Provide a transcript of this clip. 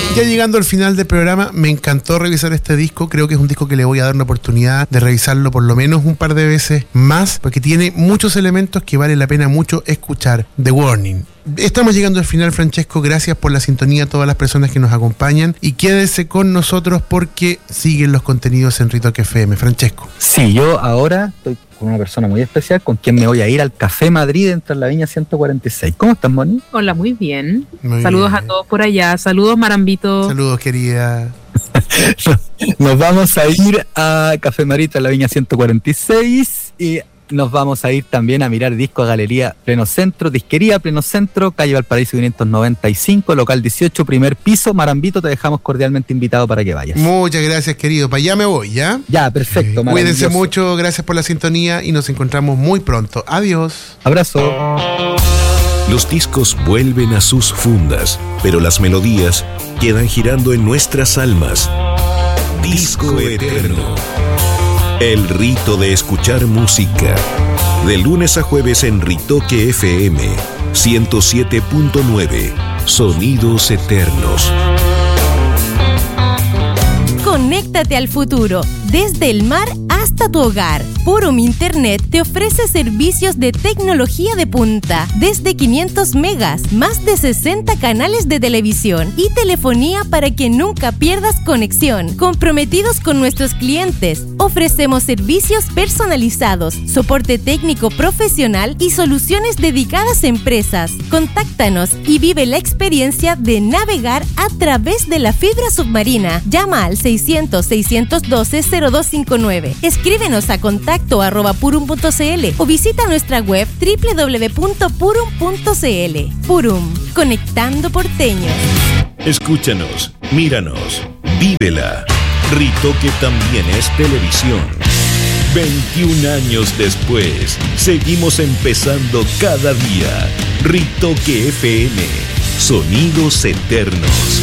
Ya llegando al final del programa, me encantó revisar este disco. Creo que es un disco que le voy a dar una oportunidad de revisarlo por lo menos un par de veces más, porque tiene muchos elementos que vale la pena mucho escuchar. The Warning. Estamos llegando al final, Francesco. Gracias por la sintonía a todas las personas que nos acompañan y quédese con nosotros porque siguen los contenidos en Ritoque FM. Francesco. Sí, yo ahora estoy con una persona muy especial con quien me voy a ir al Café Madrid entre la Viña 146. ¿Cómo estás, Moni? Hola, muy bien. Muy Saludos bien. a todos por allá. Saludos, Marambito. Saludos, querida. Nos vamos a ir a Café Madrid entre la Viña 146 y nos vamos a ir también a mirar disco a Galería Pleno Centro, Disquería Pleno Centro, calle Valparaíso 595, local 18, primer piso. Marambito, te dejamos cordialmente invitado para que vayas. Muchas gracias, querido. Para allá me voy, ¿ya? Ya, perfecto. Cuídense mucho, gracias por la sintonía y nos encontramos muy pronto. Adiós. Abrazo. Los discos vuelven a sus fundas, pero las melodías quedan girando en nuestras almas. Disco Eterno. El rito de escuchar música. De lunes a jueves en Ritoque FM 107.9. Sonidos eternos. Conéctate al futuro, desde el mar hasta tu hogar. Purum Internet te ofrece servicios de tecnología de punta, desde 500 megas, más de 60 canales de televisión y telefonía para que nunca pierdas conexión. Comprometidos con nuestros clientes, ofrecemos servicios personalizados, soporte técnico profesional y soluciones dedicadas a empresas. Contáctanos y vive la experiencia de navegar a través de la fibra submarina. Llama al 600-612-0259. Escríbenos a contacto@purum.cl o visita nuestra web www.purum.cl. Purum, conectando porteños. Escúchanos, míranos, vívela. Ritoque también es televisión. 21 años después, seguimos empezando cada día. Ritoque FM, sonidos eternos.